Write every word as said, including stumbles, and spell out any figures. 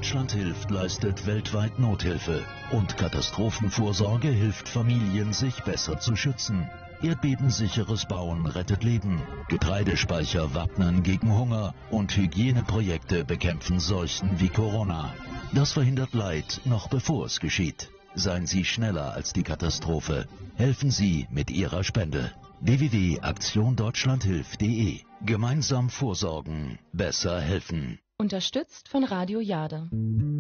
Deutschland hilft leistet weltweit Nothilfe. Und Katastrophenvorsorge hilft Familien, sich besser zu schützen. Erdbebensicheres Bauen rettet Leben. Getreidespeicher wappnen gegen Hunger. Und Hygieneprojekte bekämpfen Seuchen wie Corona. Das verhindert Leid, noch bevor es geschieht. Seien Sie schneller als die Katastrophe. Helfen Sie mit Ihrer Spende. w w w punkt aktion deutschland hilft punkt de. Gemeinsam vorsorgen, besser helfen. Unterstützt von Radio Jade.